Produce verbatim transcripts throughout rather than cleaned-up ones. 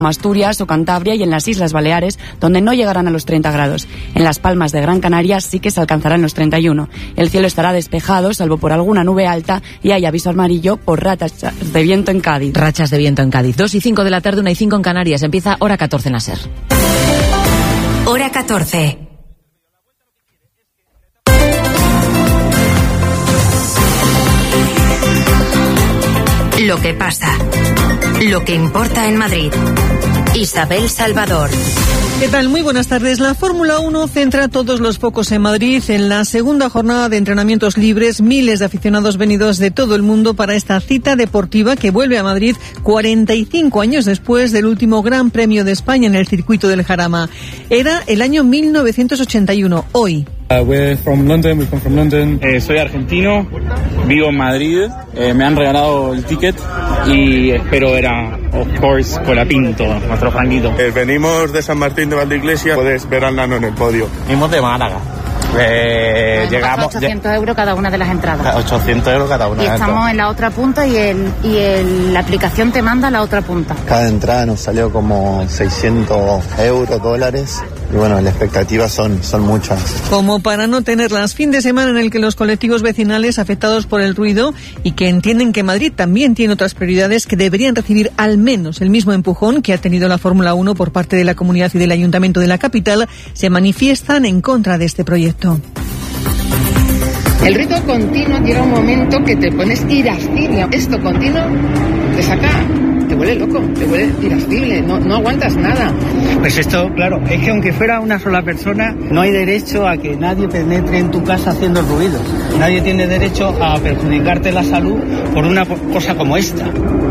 Asturias o Cantabria y en las Islas Baleares, donde no llegarán a los treinta grados. En Las Palmas de Gran Canaria sí que se alcanzarán los treinta y uno. El cielo estará despejado, salvo por alguna nube alta, y hay aviso amarillo por rachas de viento en Cádiz. Rachas de viento en Cádiz. dos y cinco de la tarde, una y cinco en Canarias. Empieza Hora catorce en la SER. Hora catorce. Lo que pasa. Lo que importa en Madrid. Isabel Salvador. ¿Qué tal? Muy buenas tardes. La Fórmula uno centra todos los focos en Madrid. En la segunda jornada de entrenamientos libres, miles de aficionados venidos de todo el mundo para esta cita deportiva que vuelve a Madrid cuarenta y cinco años después del último Gran Premio de España en el circuito del Jarama. Era el año mil novecientos ochenta y uno. Hoy. Uh, we're from London, we come from London. Eh, soy argentino, vivo en Madrid, eh, me han regalado el ticket y espero ver a, of course, Colapinto, nuestro Franquito. Eh, venimos de San Martín de Valdeiglesia, puedes ver al Nano en el podio. Venimos de Málaga. Eh, llegamos ochocientos euros cada una de las entradas. ochocientos euros cada una. Y estamos en la otra punta y, el, y el, la aplicación te manda a la otra punta. Cada entrada nos salió como seiscientos euros, dólares. Y bueno, las expectativas son, son muchas. Como para no tenerlas, fin de semana en el que los colectivos vecinales afectados por el ruido y que entienden que Madrid también tiene otras prioridades que deberían recibir al menos el mismo empujón que ha tenido la Fórmula uno por parte de la comunidad y del Ayuntamiento de la capital, se manifiestan en contra de este proyecto. El ruido continuo llega un momento que te pones irascible. Esto continuo te saca, te vuelve loco, te vuelve irascible, no, no aguantas nada. Pues esto, claro, es que aunque fuera una sola persona, no hay derecho a que nadie penetre en tu casa haciendo ruidos. Nadie tiene derecho a perjudicarte la salud por una cosa como esta.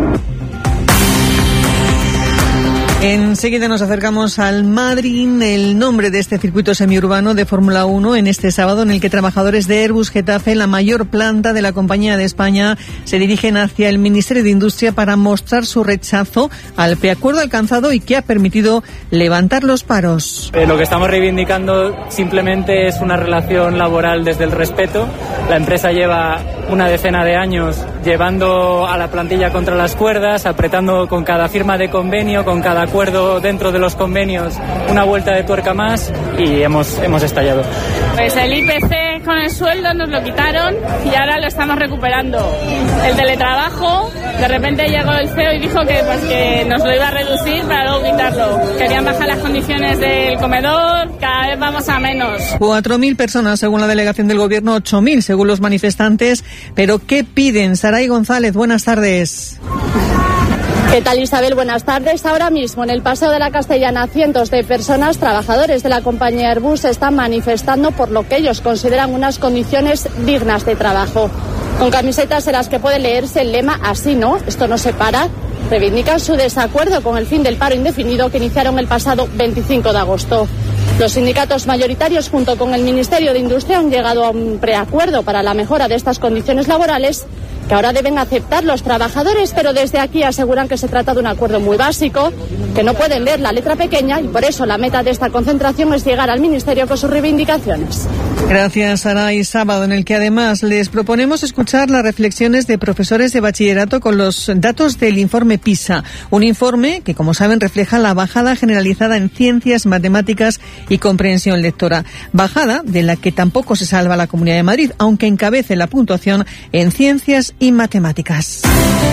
Enseguida nos acercamos al Madryn, el nombre de este circuito semiurbano de Fórmula uno, en este sábado en el que trabajadores de Airbus Getafe, la mayor planta de la compañía de España, se dirigen hacia el Ministerio de Industria para mostrar su rechazo al preacuerdo alcanzado y que ha permitido levantar los paros. Eh, lo que estamos reivindicando simplemente es una relación laboral desde el respeto. La empresa lleva una decena de años llevando a la plantilla contra las cuerdas, apretando con cada firma de convenio, con cada acuerdo dentro de los convenios, una vuelta de tuerca más y hemos, hemos estallado. Pues el I P C con el sueldo nos lo quitaron y ahora lo estamos recuperando. El teletrabajo, de repente llegó el C E O y dijo que, pues, que nos lo iba a reducir para luego quitarlo. Querían bajar las condiciones del comedor, cada vez vamos a menos. cuatro mil personas según la delegación del gobierno, ocho mil según los manifestantes. Pero ¿qué piden? Saray González, buenas tardes. ¿Qué tal, Isabel? Buenas tardes. Ahora mismo en el Paseo de la Castellana cientos de personas, trabajadores de la compañía Airbus, están manifestando por lo que ellos consideran unas condiciones dignas de trabajo. Con camisetas en las que puede leerse el lema "Así no, esto no se para", reivindican su desacuerdo con el fin del paro indefinido que iniciaron el pasado veinticinco de agosto. Los sindicatos mayoritarios junto con el Ministerio de Industria han llegado a un preacuerdo para la mejora de estas condiciones laborales que ahora deben aceptar los trabajadores, pero desde aquí aseguran que se trata de un acuerdo muy básico, que no pueden ver la letra pequeña y por eso la meta de esta concentración es llegar al Ministerio con sus reivindicaciones. Gracias, Saray. Sábado en el que además les proponemos escuchar las reflexiones de profesores de bachillerato con los datos del informe PISA, un informe que, como saben, refleja la bajada generalizada en ciencias, matemáticas y comprensión lectora, bajada de la que tampoco se salva la Comunidad de Madrid, aunque encabece la puntuación en ciencias y matemáticas.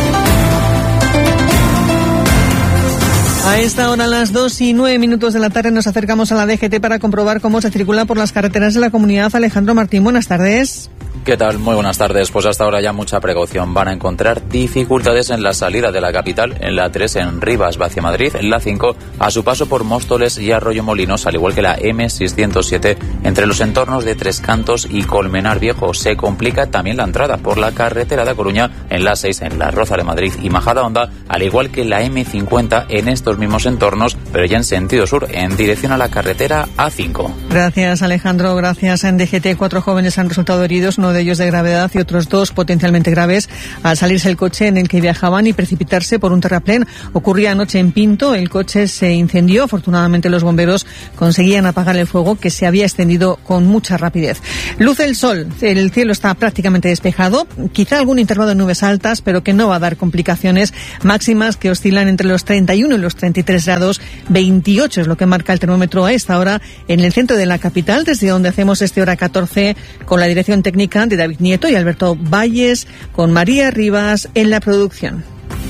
A esta hora, a las dos y nueve minutos de la tarde, nos acercamos a la D G T para comprobar cómo se circula por las carreteras de la comunidad. Alejandro Martín, buenas tardes. ¿Qué tal? Muy buenas tardes. Pues hasta ahora ya mucha precaución. Van a encontrar dificultades en la salida de la capital, en la tres en Rivas hacia Madrid, en la cinco a su paso por Móstoles y Arroyo Molinos, al igual que la eme seiscientos siete entre los entornos de Tres Cantos y Colmenar Viejo. Se complica también la entrada por la carretera de Coruña en la seis en La Roza de Madrid y Majadahonda, al igual que la eme cincuenta en estos mismos entornos, pero ya en sentido sur, en dirección a la carretera A cinco. Gracias, Alejandro. Gracias. En D G T, cuatro jóvenes han resultado heridos, uno de ellos de gravedad y otros dos potencialmente graves al salirse el coche en el que viajaban y precipitarse por un terraplén. Ocurría anoche en Pinto, el coche se incendió. Afortunadamente los bomberos conseguían apagar el fuego que se había extendido con mucha rapidez. Luce el sol, el cielo está prácticamente despejado, quizá algún intervalo de nubes altas, pero que no va a dar complicaciones, máximas que oscilan entre los treinta y uno y los treinta y tres grados, veintiocho es lo que marca el termómetro a esta hora en el centro de la capital, desde donde hacemos este hora catorce con la dirección técnica de David Nieto y Alberto Valles, con María Rivas en la producción.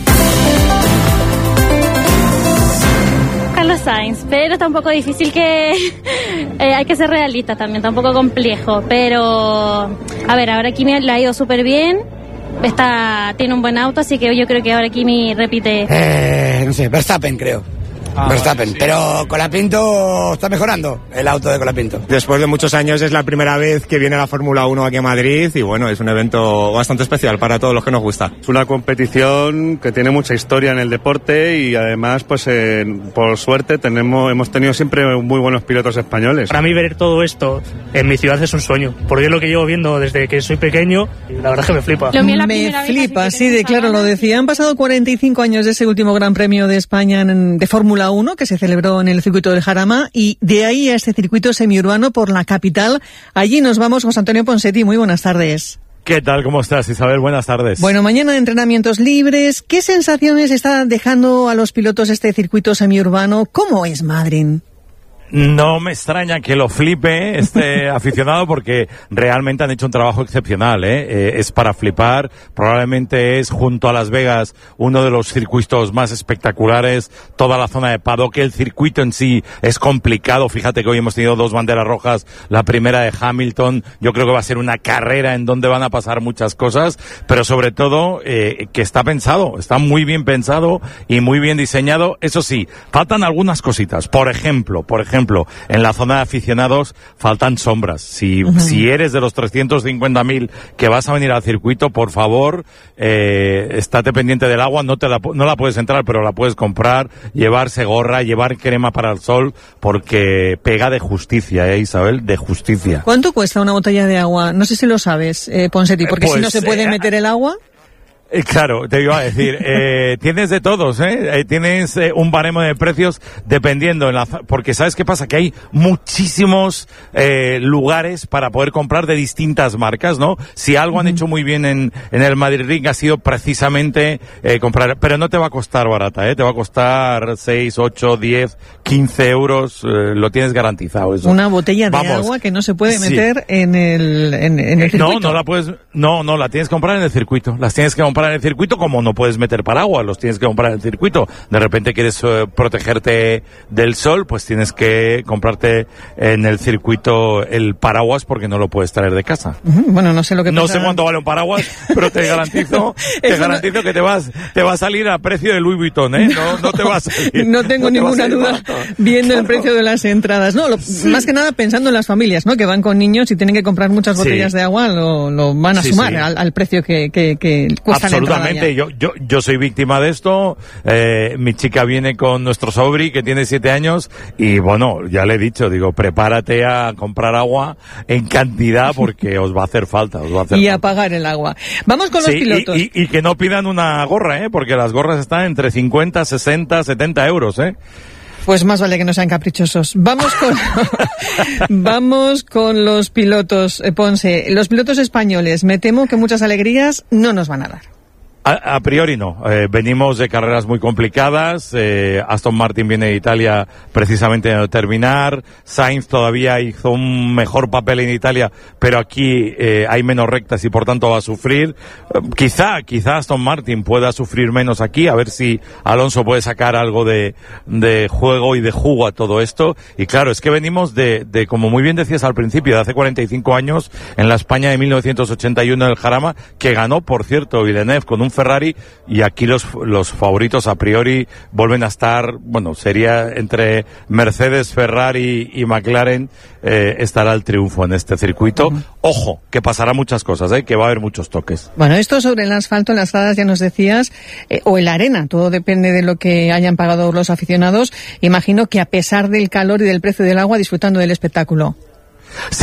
Carlos Sainz, pero está un poco difícil que eh, hay que ser realista también, está un poco complejo, pero a ver, ahora Kimi le ha ido súper bien, está, tiene un buen auto, así que yo creo que ahora Kimi repite. Eh, no sé, Verstappen creo. Ah, Verstappen, vale, sí. Pero Colapinto está mejorando el auto de Colapinto. Después de muchos años es la primera vez que viene la Fórmula uno aquí a Madrid y bueno, es un evento bastante especial para todos los que nos gusta. Es una competición que tiene mucha historia en el deporte y además pues eh, por suerte tenemos hemos tenido siempre muy buenos pilotos españoles. Para mí ver todo esto en mi ciudad es un sueño, porque es lo que llevo viendo desde que soy pequeño y la verdad es que me flipa. Me flipa, sí, de claro, lo decía. Han pasado cuarenta y cinco años de ese último Gran Premio de España en, de Fórmula uno que se celebró en el circuito del Jarama y de ahí a este circuito semiurbano por la capital. Allí nos vamos, José Antonio Ponseti. Muy buenas tardes. ¿Qué tal? ¿Cómo estás, Isabel? Buenas tardes. Bueno, mañana de entrenamientos libres. ¿Qué sensaciones está dejando a los pilotos este circuito semiurbano? ¿Cómo es Madrid? No me extraña que lo flipe este aficionado porque realmente han hecho un trabajo excepcional, ¿eh? Eh, es para flipar, probablemente es junto a Las Vegas uno de los circuitos más espectaculares, toda la zona de paddock, el circuito en sí es complicado, fíjate que hoy hemos tenido dos banderas rojas, la primera de Hamilton, yo creo que va a ser una carrera en donde van a pasar muchas cosas, pero sobre todo eh, que está pensado, está muy bien pensado y muy bien diseñado, eso sí, faltan algunas cositas, por ejemplo, por ejemplo, ejemplo, en la zona de aficionados faltan sombras. Si, uh-huh. si eres de los trescientos cincuenta mil que vas a venir al circuito, por favor, eh, estate pendiente del agua, no te la, no la puedes entrar, pero la puedes comprar, llevarse gorra, llevar crema para el sol, porque pega de justicia, ¿eh, Isabel? De justicia. ¿Cuánto cuesta una botella de agua? No sé si lo sabes, eh, Ponseti, porque pues, si no se puede eh, meter el agua... Eh, claro, te iba a decir, eh, tienes de todos, ¿eh? eh tienes eh, un baremo de precios dependiendo, en la, porque ¿sabes qué pasa? Que hay muchísimos eh, lugares para poder comprar de distintas marcas, ¿no? Si algo han hecho muy bien en, en el Madrid Ring ha sido precisamente eh, comprar, pero no te va a costar barata, ¿eh? Te va a costar seis, ocho, diez, quince euros, eh, lo tienes garantizado eso. Una botella de Vamos, agua que no se puede sí. meter en el, en, en el circuito. No, no la puedes, no, no, la tienes que comprar en el circuito, las tienes que comprar en el circuito, como no puedes meter paraguas, los tienes que comprar en el circuito. De repente quieres uh, protegerte del sol, pues tienes que comprarte en el circuito el paraguas porque no lo puedes traer de casa. Bueno, no sé lo que No pasa. sé cuánto vale un paraguas, pero te garantizo, te garantizo no... que te vas, te va a salir a precio de Louis Vuitton, ¿eh? No, no te va a salir. No tengo no ninguna duda barato. Viendo claro. el precio de las entradas. No, lo, sí. más que nada pensando en las familias, ¿no? Que van con niños y tienen que comprar muchas botellas sí. de agua, lo, lo van a sí, sumar sí. Al, al precio que, que, que cuesta la entrada. Absolutamente, yo, yo, yo soy víctima de esto, eh, mi chica viene con nuestro sobri que tiene siete años y bueno, ya le he dicho, digo, prepárate a comprar agua en cantidad porque os va a hacer falta, os va a hacer Y falta. a pagar el agua. Vamos con sí, los pilotos. Y, y, y que no pidan una gorra, eh, porque las gorras están entre cincuenta, sesenta, setenta euros, eh. Pues más vale que no sean caprichosos. Vamos con vamos con los pilotos, eh, Ponce. Los pilotos españoles, me temo que muchas alegrías no nos van a dar. A, a priori no. Eh, venimos de carreras muy complicadas. Eh, Aston Martin viene de Italia precisamente a terminar. Sainz todavía hizo un mejor papel en Italia, pero aquí eh, hay menos rectas y por tanto va a sufrir. Eh, quizá, quizá Aston Martin pueda sufrir menos aquí, a ver si Alonso puede sacar algo de, de juego y de jugo a todo esto. Y claro, es que venimos de, de, como muy bien decías al principio, de hace cuarenta y cinco años, en la España de mil novecientos ochenta y uno en el Jarama, que ganó, por cierto, Villeneuve con un Ferrari, y aquí los, los favoritos a priori vuelven a estar, bueno, sería entre Mercedes, Ferrari y McLaren, eh, estará el triunfo en este circuito. Uh-huh. Ojo, que pasará muchas cosas, eh, que va a haber muchos toques. Bueno, esto sobre el asfalto, en las gradas ya nos decías, eh, o en la arena, todo depende de lo que hayan pagado los aficionados. Imagino que a pesar del calor y del precio del agua, disfrutando del espectáculo. Sí,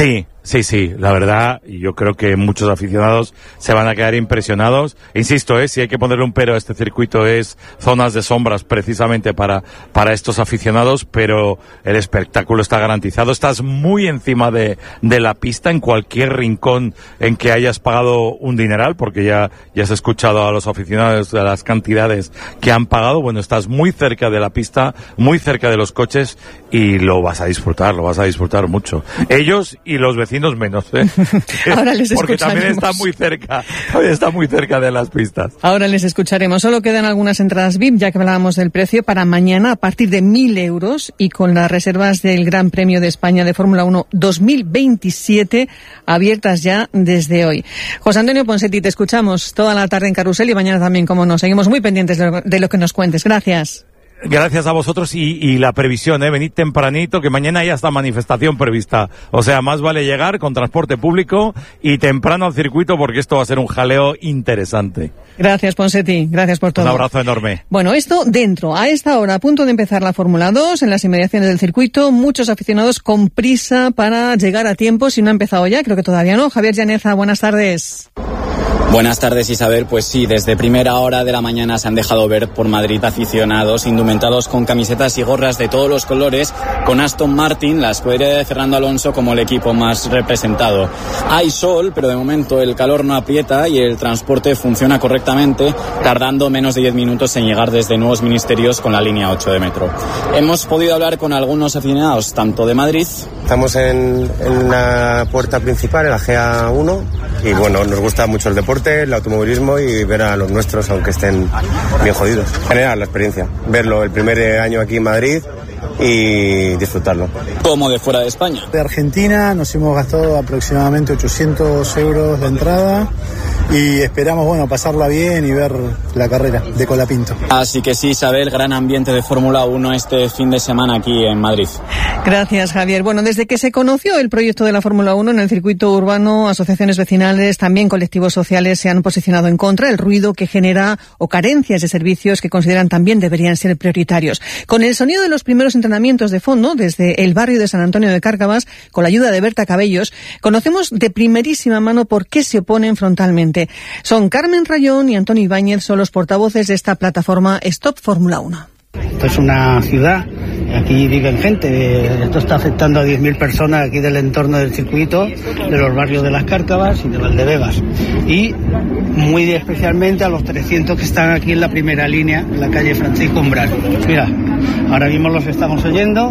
Sí, sí, la verdad, yo creo que muchos aficionados se van a quedar impresionados. Insisto, eh, si hay que ponerle un pero a este circuito es zonas de sombras precisamente para, para estos aficionados, pero el espectáculo está garantizado. Estás muy encima de, de la pista en cualquier rincón en que hayas pagado un dineral, porque ya, ya has escuchado a los aficionados de las cantidades que han pagado. Bueno, estás muy cerca de la pista, muy cerca de los coches y lo vas a disfrutar, lo vas a disfrutar mucho. Ellos y los vecinos menos, ¿eh? Ahora les porque también escucharemos. está muy cerca, también está muy cerca de las pistas. Ahora les escucharemos. Solo quedan algunas entradas V I P, ya que hablábamos del precio, para mañana a partir de mil euros y con las reservas del Gran Premio de España de Fórmula uno dos mil veintisiete abiertas ya desde hoy. José Antonio Ponseti, te escuchamos toda la tarde en Carrusel y mañana también, como no. Seguimos muy pendientes de lo, de lo que nos cuentes. Gracias. Gracias a vosotros y, y la previsión, ¿eh? Venid tempranito, que mañana ya está manifestación prevista. O sea, más vale llegar con transporte público y temprano al circuito porque esto va a ser un jaleo interesante. Gracias, Ponseti. Gracias por todo. Un abrazo enorme. Bueno, esto dentro. A esta hora, a punto de empezar la Fórmula dos, en las inmediaciones del circuito, muchos aficionados con prisa para llegar a tiempo. Si no ha empezado ya, creo que todavía no. Javier Llaneza, buenas tardes. Buenas tardes, Isabel. Pues sí, desde primera hora de la mañana se han dejado ver por Madrid aficionados indumentados con camisetas y gorras de todos los colores, con Aston Martin, la escudería de Fernando Alonso, como el equipo más representado. Hay sol, pero de momento el calor no aprieta y el transporte funciona correctamente, tardando menos de diez minutos en llegar desde Nuevos Ministerios con la línea ocho de metro. Hemos podido hablar con algunos aficionados, tanto de Madrid... Estamos en, en la puerta principal, en la G A uno, y bueno, nos gusta mucho el deporte, el automovilismo y ver a los nuestros, aunque estén bien jodidos. Generar la experiencia, verlo el primer año aquí en Madrid y disfrutarlo. Como de fuera de España. De Argentina nos hemos gastado aproximadamente ochocientos euros de entrada y esperamos, bueno, pasarla bien y ver la carrera de Colapinto. Así que sí, Isabel, gran ambiente de Fórmula uno este fin de semana aquí en Madrid. Gracias, Javier. Bueno, desde que se conoció el proyecto de la Fórmula uno en el circuito urbano, asociaciones vecinales, también colectivos sociales se han posicionado en contra del ruido que genera o carencias de servicios que consideran también deberían ser prioritarios. Con el sonido de los primeros entrenamientos de fondo desde el barrio de San Antonio de Cárcavas, con la ayuda de Berta Cabellos, conocemos de primerísima mano por qué se oponen frontalmente. Son Carmen Rayón y Antonio Ibáñez, son los portavoces de esta plataforma Stop Fórmula uno. Esto es una ciudad, aquí viven gente, esto está afectando a diez mil personas aquí del entorno del circuito, de los barrios de Las Cárcavas y de Valdebebas, y muy especialmente a los trescientos que están aquí en la primera línea, en la calle Francisco Umbral. Mira, ahora mismo los estamos oyendo,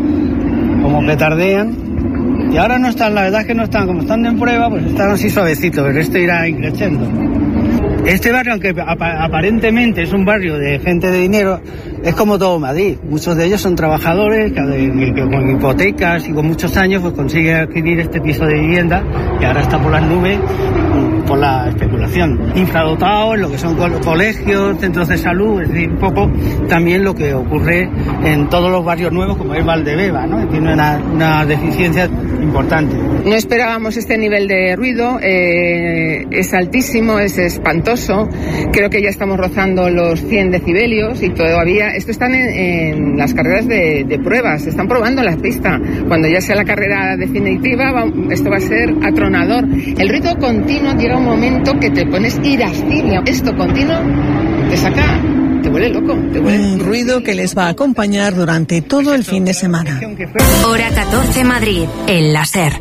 como petardean, y ahora no están, la verdad es que no están, como están en prueba, pues están así suavecitos, pero esto irá increciendo. Este barrio, aunque aparentemente es un barrio de gente de dinero, es como todo Madrid. Muchos de ellos son trabajadores que con hipotecas y con muchos años pues consiguen adquirir este piso de vivienda que ahora está por las nubes por la especulación. Infradotados, lo que son colegios, centros de salud, es decir, un poco también lo que ocurre en todos los barrios nuevos como es Valdebeba, ¿no? Tiene una, una deficiencia importante. No esperábamos este nivel de ruido, eh, es altísimo, es espantoso. Creo que ya estamos rozando los cien decibelios y todavía, esto están en, en las carreras de, de pruebas, están probando la pista. Cuando ya sea la carrera definitiva, va, esto va a ser atronador. El ruido continuo llega un momento que te pones irascible. Esto continuo te saca, te vuelve loco. Te vuelve... Un ruido que les va a acompañar durante todo el fin de semana. Hora catorce Madrid, el láser.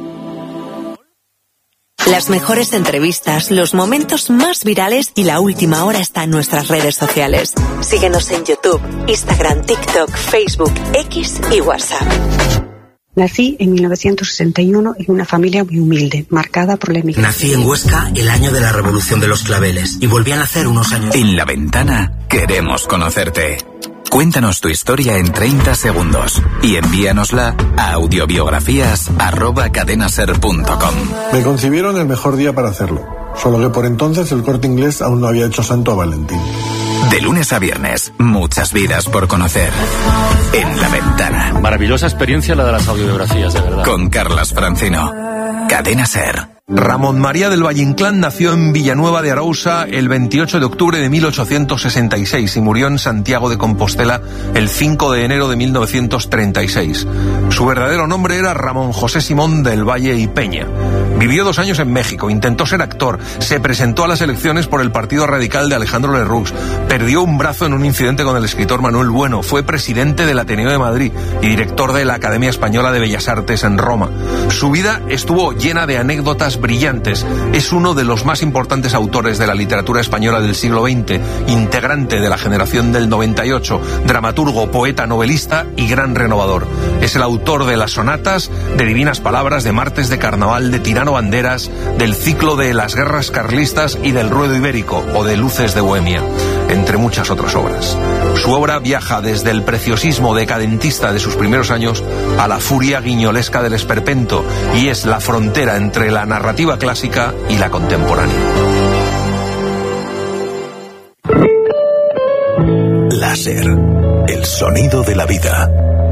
Las mejores entrevistas, los momentos más virales y la última hora está en nuestras redes sociales. Síguenos en YouTube, Instagram, TikTok, Facebook, X y WhatsApp. Nací en mil novecientos sesenta y uno en una familia muy humilde, marcada por la emigración. Nací en Huesca el año de la Revolución de los Claveles y volví a nacer unos años. En La Ventana queremos conocerte. Cuéntanos tu historia en treinta segundos y envíanosla a audiobiografías arroba cadenaser punto com. Me concibieron el mejor día para hacerlo, solo que por entonces el Corte Inglés aún no había hecho santo a Valentín. De lunes a viernes, muchas vidas por conocer. En La Ventana. Maravillosa experiencia la de las audiobiografías, de verdad. Con Carlas Francino. Cadena Ser. Ramón María del Valle Inclán nació en Villanueva de Arousa el veintiocho de octubre de mil ochocientos sesenta y seis y murió en Santiago de Compostela el cinco de enero de mil novecientos treinta y seis. Su verdadero nombre era Ramón José Simón del Valle y Peña. Vivió dos años en México, intentó ser actor, se presentó a las elecciones por el Partido Radical de Alejandro Lerroux, perdió un brazo en un incidente con el escritor Manuel Bueno, fue presidente del Ateneo de Madrid y director de la Academia Española de Bellas Artes en Roma. Su vida estuvo llena de anécdotas brillantes. Es uno de los más importantes autores de la literatura española del siglo veinte, integrante de la generación del noventa y ocho, dramaturgo, poeta, novelista y gran renovador. Es el autor de las sonatas, de Divinas Palabras, de Martes de Carnaval, de Tirano Banderas, del ciclo de Las Guerras Carlistas y del Ruedo Ibérico o de Luces de Bohemia, entre muchas otras obras. Su obra viaja desde el preciosismo decadentista de sus primeros años a la furia guiñolesca del esperpento y es la frontera entre la narrativa clásica y la contemporánea. Láser, el sonido de la vida.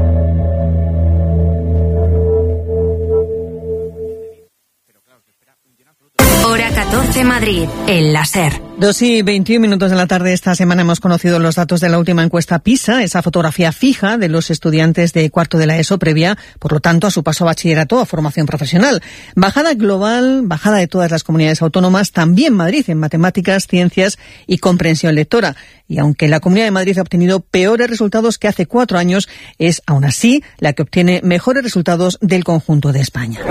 Hora catorce Madrid, el láser. Dos y veintiún minutos de la tarde. Esta semana hemos conocido los datos de la última encuesta PISA, esa fotografía fija de los estudiantes de cuarto de la ESO previa, por lo tanto, a su paso a bachillerato o a formación profesional. Bajada global, bajada de todas las comunidades autónomas, también Madrid en matemáticas, ciencias y comprensión lectora. Y aunque la Comunidad de Madrid ha obtenido peores resultados que hace cuatro años, es aún así la que obtiene mejores resultados del conjunto de España.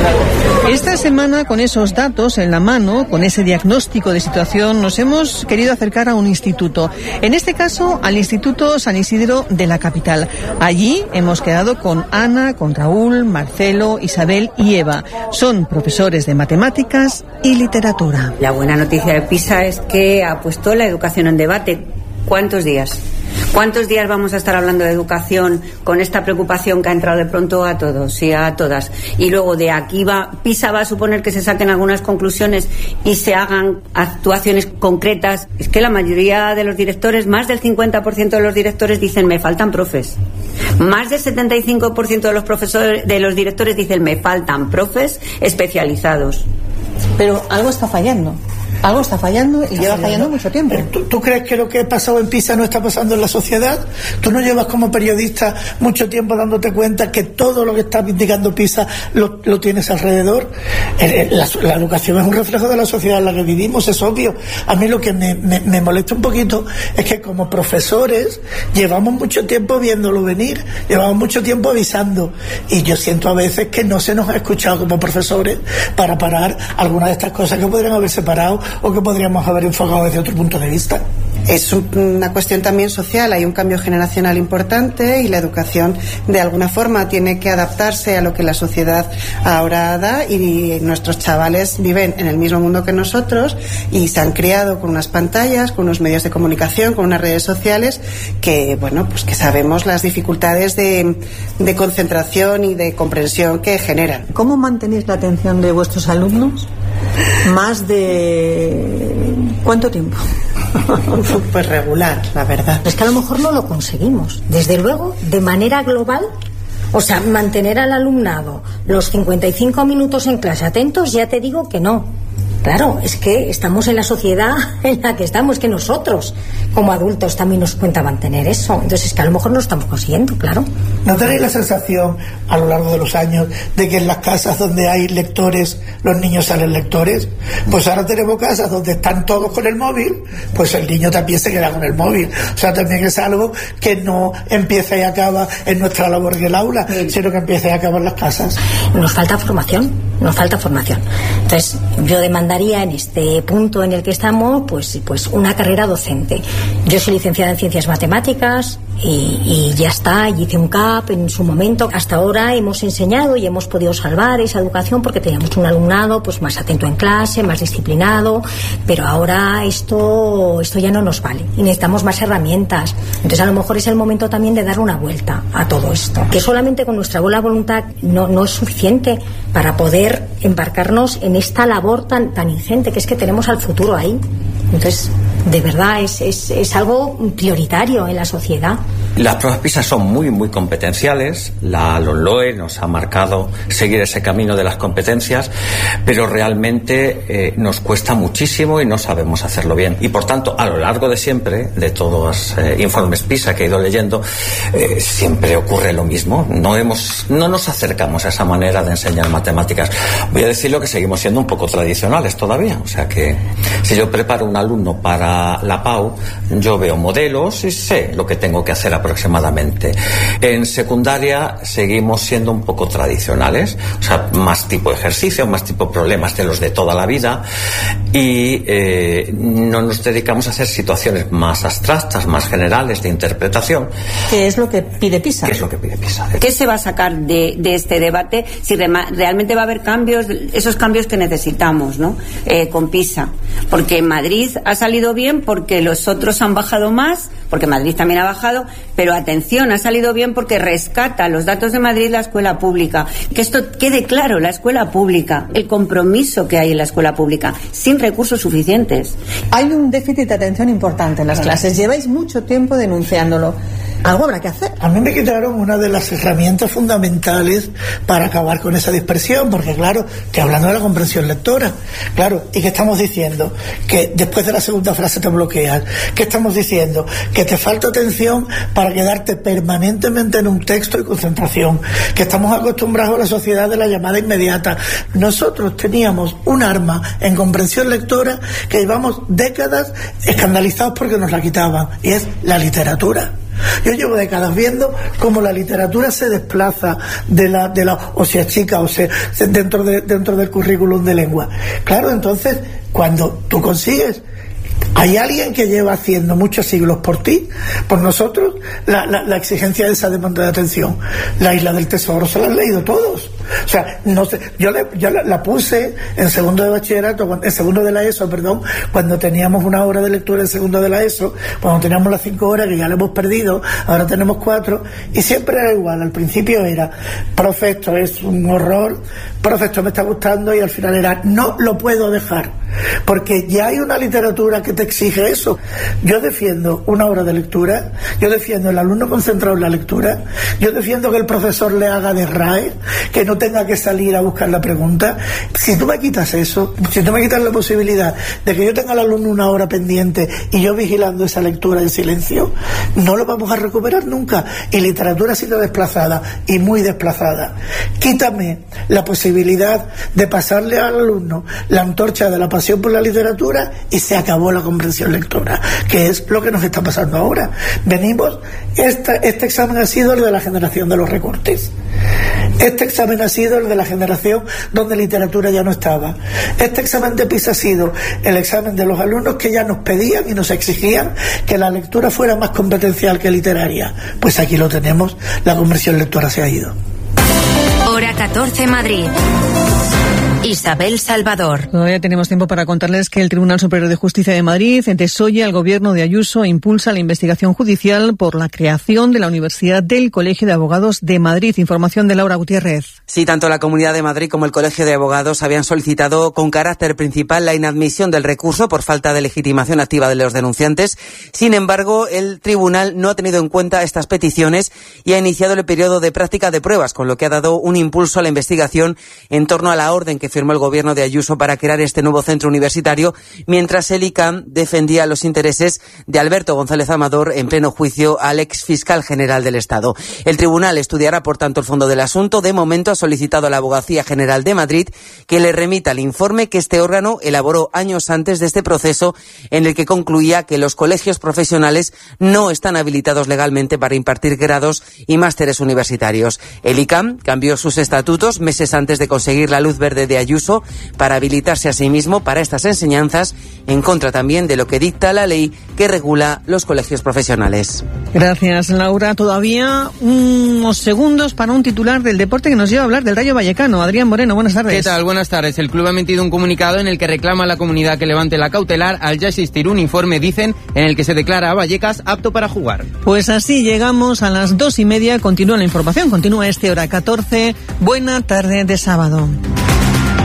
Esta semana, con esos datos en la mano, con ese diagnóstico de situación, nos hemos querido acercar a un instituto. En este caso, al Instituto San Isidro de la capital. Allí hemos quedado con Ana, con Raúl, Marcelo, Isabel y Eva. Son profesores de matemáticas y literatura. La buena noticia de PISA es que ha puesto la educación en debate. ¿Cuántos días? ¿Cuántos días vamos a estar hablando de educación con esta preocupación que ha entrado de pronto a todos y a todas? Y luego de aquí va, PISA va a suponer que se saquen algunas conclusiones y se hagan actuaciones concretas. Es que la mayoría de los directores, más del cincuenta por ciento de los directores dicen me faltan profes. Más del setenta y cinco por ciento de los profesores, de los directores dicen me faltan profes especializados. Pero algo está fallando. Algo está fallando y lleva fallando mucho tiempo. ¿Tú, ¿Tú crees que lo que ha pasado en PISA no está pasando en la sociedad? ¿Tú no llevas como periodista mucho tiempo dándote cuenta que todo lo que está indicando PISA lo, lo tienes alrededor? La, la educación es un reflejo de la sociedad en la que vivimos, es obvio. A mí lo que me, me, me molesta un poquito es que como profesores llevamos mucho tiempo viéndolo venir, llevamos mucho tiempo avisando y yo siento a veces que no se nos ha escuchado como profesores para parar algunas de estas cosas que podrían haberse parado o que podríamos haber enfocado desde otro punto de vista. Es una cuestión también social, hay un cambio generacional importante y la educación de alguna forma tiene que adaptarse a lo que la sociedad ahora da y nuestros chavales viven en el mismo mundo que nosotros y se han criado con unas pantallas, con unos medios de comunicación, con unas redes sociales que, bueno, pues que sabemos las dificultades de, de concentración y de comprensión que generan. ¿Cómo mantenéis la atención de vuestros alumnos? Más de... ¿cuánto tiempo? Pues regular, la verdad. Es que a lo mejor no lo conseguimos. Desde luego, de manera global, o sea, mantener al alumnado los cincuenta y cinco minutos en clase atentos, ya te digo que no. Claro, es que estamos en la sociedad en la que estamos, que nosotros como adultos también nos cuenta mantener eso. Entonces es que a lo mejor no lo estamos consiguiendo, claro. ¿No tenéis la sensación a lo largo de los años de que en las casas donde hay lectores los niños salen lectores? Pues ahora tenemos casas donde están todos con el móvil, pues el niño también se queda con el móvil. O sea, también es algo que no empieza y acaba en nuestra labor en el aula, sí, sino que empieza y acaba en las casas. Nos falta formación, nos falta formación. Entonces yo demandaría en este punto en el que estamos pues, pues una carrera docente. Yo soy licenciada en Ciencias Matemáticas y, y ya está, y hice un C A P en su momento. Hasta ahora hemos enseñado y hemos podido salvar esa educación porque teníamos un alumnado pues más atento en clase, más disciplinado, pero ahora esto, esto ya no nos vale y necesitamos más herramientas. Entonces a lo mejor es el momento también de dar una vuelta a todo esto, que solamente con nuestra buena voluntad no, no es suficiente para poder embarcarnos en esta labor tan, tan ingente, que es que tenemos al futuro ahí. Entonces, de verdad, es, es, es algo prioritario en la sociedad. Las pruebas PISA son muy, muy competenciales. La LOMLOE nos ha marcado seguir ese camino de las competencias, pero realmente eh, nos cuesta muchísimo y no sabemos hacerlo bien. Y por tanto, a lo largo de siempre, de todos los eh, informes PISA que he ido leyendo, eh, siempre ocurre lo mismo. No hemos, no nos acercamos a esa manera de enseñar matemáticas. Voy a decirlo que seguimos siendo un poco tradicionales todavía. O sea que si yo preparo un alumno para la P A U, yo veo modelos y sé lo que tengo que hacer aproximadamente. En secundaria seguimos siendo un poco tradicionales, o sea, más tipo de ejercicio, más tipo de problemas de los de toda la vida, y eh, no nos dedicamos a hacer situaciones más abstractas, más generales de interpretación. ¿Qué es lo que pide PISA? ¿Qué es lo que pide PISA? ¿Qué se va a sacar de, de este debate? Si rema, realmente va a haber cambios, esos cambios que necesitamos, ¿no? Eh, con PISA. Porque Madrid ha salido bien, porque los otros han bajado más, porque Madrid también ha bajado, pero atención, ha salido bien porque rescata los datos de Madrid la escuela pública. Que esto quede claro, la escuela pública, el compromiso que hay en la escuela pública, sin recursos suficientes. Hay un déficit de atención importante en las clases, lleváis mucho tiempo denunciándolo. Algo habrá que hacer. A mí me quitaron una de las herramientas fundamentales para acabar con esa dispersión, porque claro, estoy hablando de la comprensión lectora, claro, y que estamos diciendo que después de la segunda frase te bloqueas, que estamos diciendo que te falta atención para quedarte permanentemente en un texto y concentración, que estamos acostumbrados a la sociedad de la llamada inmediata. Nosotros teníamos un arma en comprensión lectora que llevamos décadas escandalizados porque nos la quitaban, y es la literatura. Yo llevo décadas viendo cómo la literatura se desplaza de la, de la o se achica o se, se dentro de, dentro del currículum de lengua. Claro, entonces cuando tú consigues, hay alguien que lleva haciendo muchos siglos por ti, por nosotros, la, la, la exigencia de esa demanda de atención. La Isla del Tesoro se la han leído todos. O sea, no sé, yo, le, yo la, la puse en segundo de bachillerato, en segundo de la ESO, perdón, cuando teníamos una hora de lectura en segundo de la ESO, cuando teníamos las cinco horas que ya le hemos perdido, ahora tenemos cuatro, y siempre era igual. Al principio era, profe, esto es un horror, profe, esto me está gustando, y al final era, no lo puedo dejar, porque ya hay una literatura que te exige eso. Yo defiendo una hora de lectura, yo defiendo el alumno concentrado en la lectura, yo defiendo que el profesor le haga de R A E, que no tenga que salir a buscar la pregunta. Si tú me quitas eso, si tú me quitas la posibilidad de que yo tenga al alumno una hora pendiente y yo vigilando esa lectura en silencio, no lo vamos a recuperar nunca. Y literatura ha sido desplazada, y muy desplazada. Quítame la posibilidad de pasarle al alumno la antorcha de la pasión por la literatura y se acabó la comprensión lectora, que es lo que nos está pasando ahora. Venimos, esta, este examen ha sido el de la generación de los recortes. Este examen ha sido el de la generación donde literatura ya no estaba. Este examen de PISA ha sido el examen de los alumnos que ya nos pedían y nos exigían que la lectura fuera más competencial que literaria. Pues aquí lo tenemos, la conversión lectora se ha ido. Hora catorce, Madrid. Isabel Salvador. Todavía tenemos tiempo para contarles que el Tribunal Superior de Justicia de Madrid desoye al gobierno de Ayuso e impulsa la investigación judicial por la creación de la Universidad del Colegio de Abogados de Madrid. Información de Laura Gutiérrez. Sí, tanto la Comunidad de Madrid como el Colegio de Abogados habían solicitado con carácter principal la inadmisión del recurso por falta de legitimación activa de los denunciantes. Sin embargo, el tribunal no ha tenido en cuenta estas peticiones y ha iniciado el periodo de práctica de pruebas, con lo que ha dado un impulso a la investigación en torno a la orden que firmó el gobierno de Ayuso para crear este nuevo centro universitario, mientras el I C A M defendía los intereses de Alberto González Amador en pleno juicio al ex fiscal general del Estado. El tribunal estudiará, por tanto, el fondo del asunto. De momento ha solicitado a la Abogacía General de Madrid que le remita el informe que este órgano elaboró años antes de este proceso, en el que concluía que los colegios profesionales no están habilitados legalmente para impartir grados y másteres universitarios. El I C A M cambió sus estatutos meses antes de conseguir la luz verde de Ayuso para habilitarse a sí mismo para estas enseñanzas, en contra también de lo que dicta la ley que regula los colegios profesionales. Gracias, Laura. Todavía unos segundos para un titular del deporte que nos lleva a hablar del Rayo Vallecano. Adrián Moreno, buenas tardes. ¿Qué tal? Buenas tardes. El club ha emitido un comunicado en el que reclama a la comunidad que levante la cautelar al ya existir un informe, dicen, en el que se declara a Vallecas apto para jugar. Pues así llegamos a las dos y media. Continúa la información, continúa este Hora catorce. Buena tarde de sábado.